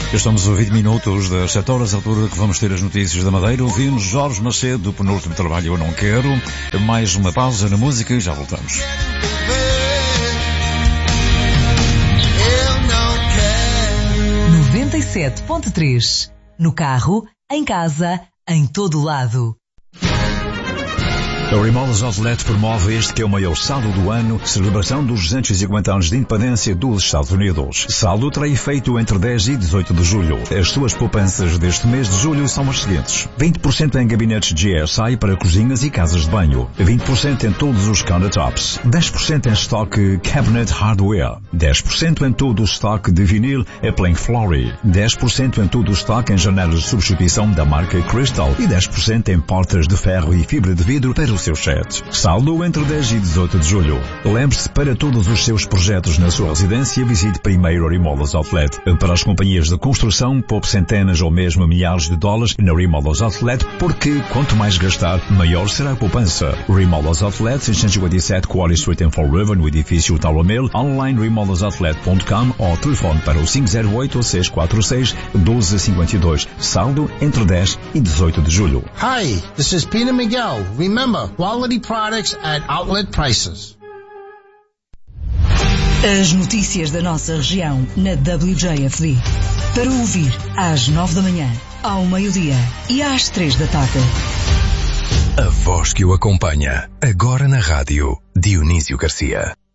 Estamos a 20 minutos das 7 horas, a altura que vamos ter as notícias da Madeira. Ouvimos Jorge Macedo, penúltimo trabalho Eu Não Quero. Mais uma pausa na música e já voltamos. 97.3. No carro, em casa, em todo lado. A Remodelas Outlet promove este que é o maior saldo do ano, celebração dos 250 anos de independência dos Estados Unidos. Saldo terá efeito entre 10 e 18 de julho. As suas poupanças deste mês de julho são as seguintes: 20% em gabinetes GSI para cozinhas e casas de banho, 20% em todos os countertops, 10% em estoque Cabinet Hardware, 10% em todo o estoque de vinil e Plank Flooring, 10% em todo o estoque em janelas de substituição da marca Crystal e 10% em portas de ferro e fibra de vidro para o seu set. Saldo entre 10 e 18 de julho. Lembre-se, para todos os seus projetos na sua residência, visite primeiro a Remodelas Outlet. Para as companhias de construção, poupe centenas ou mesmo milhares de dólares na Remodelas Outlet, porque quanto mais gastar, maior será a poupança. Remodelas Outlet, 687 Quarry Street em Fall River, no edifício Tower Mill, online remodelsoutlet.com ou telefone para o 508-646-1252. Saldo entre 10 e 18 de julho. Hi, this is Peter Miguel. Remember, quality products at outlet prices. As notícias da nossa região na WJFD. Para ouvir às 9 da manhã, ao meio-dia e às 3 da tarde. A voz que o acompanha, agora na rádio, Dionísio Garcia.